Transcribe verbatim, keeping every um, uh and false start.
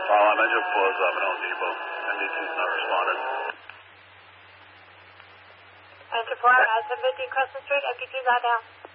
I'm engine four seven on Depot. M D T's not responded. Engine four, I seven fifty Crescent Street, M D T's not down.